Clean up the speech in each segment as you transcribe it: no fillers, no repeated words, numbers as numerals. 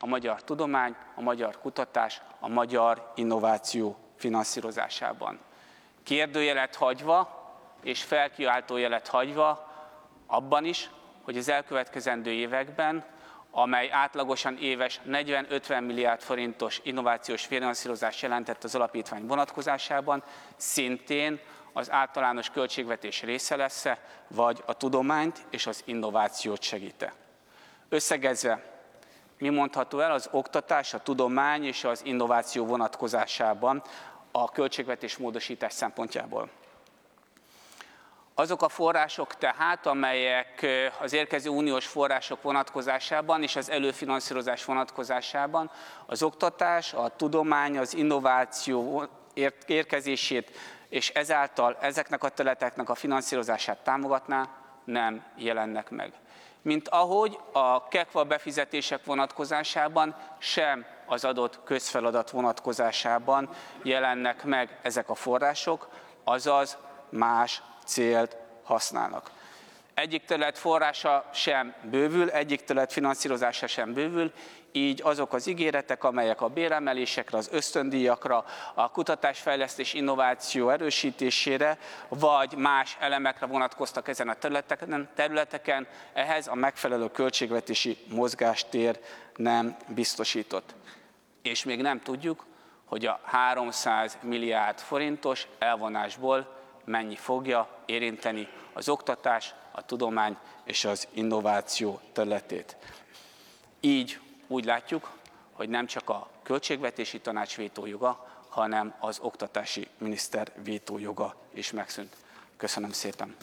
a magyar tudomány, a magyar kutatás, a magyar innováció finanszírozásában. Kérdőjelet hagyva és felkiáltójelet hagyva abban is, hogy az elkövetkezendő években, amely átlagosan éves 40-50 milliárd forintos innovációs finanszírozást jelentett az alapítvány vonatkozásában, szintén az általános költségvetés része lesz-e, vagy a tudományt és az innovációt segít-e. Összegezve, mi mondható el az oktatás, a tudomány és az innováció vonatkozásában a költségvetés módosítás szempontjából? Azok a források tehát, amelyek az érkező uniós források vonatkozásában és az előfinanszírozás vonatkozásában az oktatás, a tudomány, az innováció érkezését és ezáltal ezeknek a területeknek a finanszírozását támogatná, nem jelennek meg. Mint ahogy a KEKVA befizetések vonatkozásában sem az adott közfeladat vonatkozásában jelennek meg ezek a források, azaz más célt használnak. Egyik terület forrása sem bővül, egyik terület finanszírozása sem bővül, így azok az ígéretek, amelyek a béremelésekre, az ösztöndíjakra, a kutatásfejlesztés innováció erősítésére, vagy más elemekre vonatkoztak ezen a területeken, ehhez a megfelelő költségvetési mozgástér nem biztosított. És még nem tudjuk, hogy a 300 milliárd forintos elvonásból mennyi fogja érinteni az oktatás, a tudomány és az innováció területét. Így úgy látjuk, hogy nem csak a költségvetési tanács vétójoga, hanem az oktatási miniszter vétójoga is megszűnt. Köszönöm szépen.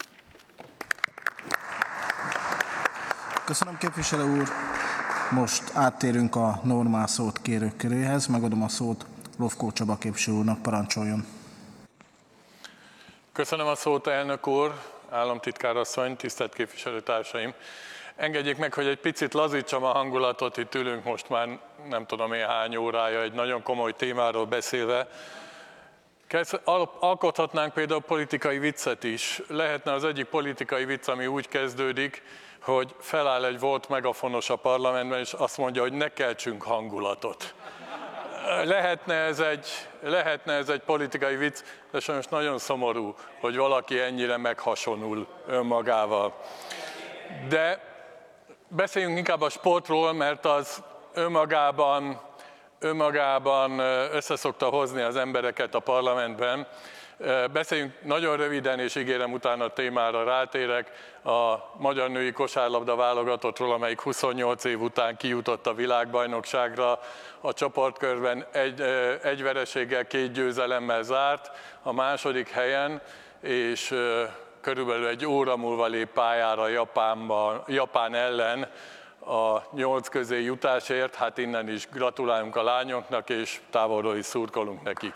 Köszönöm, képviselő úr. Most áttérünk a normál szót kérők köréhez. Megadom a szót Lofkó Csaba képviselő úrnak, parancsoljon. Köszönöm a szót, elnök úr, államtitkár asszony, tisztelt képviselőtársaim! Engedjék meg, hogy egy picit lazítsam a hangulatot, itt ülünk most már nem tudom én hány órája egy nagyon komoly témáról beszélve. Alkothatnánk például politikai viccet is. Lehetne az egyik politikai vicc, ami úgy kezdődik, hogy feláll egy volt megafonos a parlamentben, és azt mondja, hogy ne keltsünk hangulatot. Lehetne ez egy politikai vicc, de sajnos nagyon szomorú, hogy valaki ennyire meghasonul önmagával. De beszéljünk inkább a sportról, mert az önmagában összeszokta hozni az embereket a parlamentben. Beszéljünk nagyon röviden, és ígérem, utána a témára rátérek, a magyar női kosárlabda válogatottról, amelyik 28 év után kijutott a világbajnokságra. A csoportkörben egy vereséggel, 2 győzelemmel zárt a második helyen, és körülbelül egy óra múlva lép pályára Japán ellen a 8 közé jutásért. Hát innen is gratulálunk a lányoknak, és távolról is szurkolunk nekik.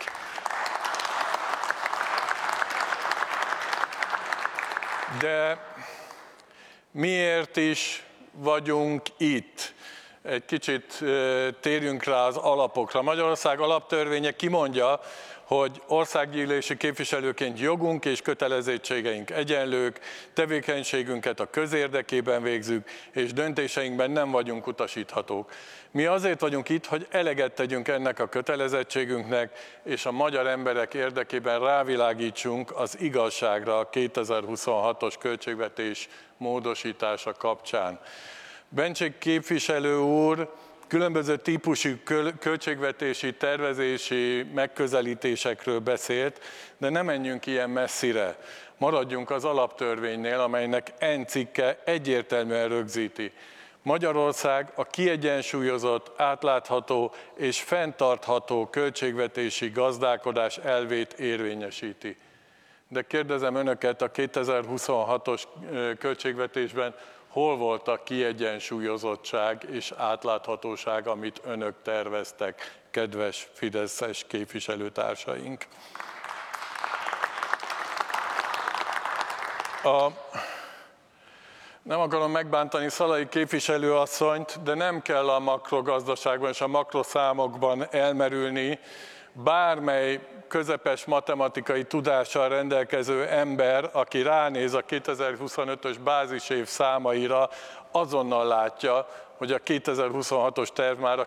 De miért is vagyunk itt? Egy kicsit térjünk rá az alapokra. Magyarország alaptörvénye kimondja, hogy országgyűlési képviselőként jogunk és kötelezettségeink egyenlők, tevékenységünket a közérdekében végzük, és döntéseinkben nem vagyunk utasíthatók. Mi azért vagyunk itt, hogy eleget tegyünk ennek a kötelezettségünknek, és a magyar emberek érdekében rávilágítsunk az igazságra a 2026-os költségvetés módosítása kapcsán. Bencsik képviselő úr különböző típusú költségvetési, tervezési megközelítésekről beszélt, de ne menjünk ilyen messzire. Maradjunk az alaptörvénynél, amelynek N cikke egyértelműen rögzíti. Magyarország a kiegyensúlyozott, átlátható és fenntartható költségvetési gazdálkodás elvét érvényesíti. De kérdezem önöket, a 2026-os költségvetésben hol volt a kiegyensúlyozottság és átláthatóság, amit önök terveztek, kedves fideszes képviselőtársaink? Nem akarom megbántani Szalai képviselőasszonyt, de nem kell a makrogazdaságban és a makroszámokban elmerülni. Bármely közepes matematikai tudással rendelkező ember, aki ránéz a 2025-ös bázisév számaira, azonnal látja, hogy a 2026-os terv már a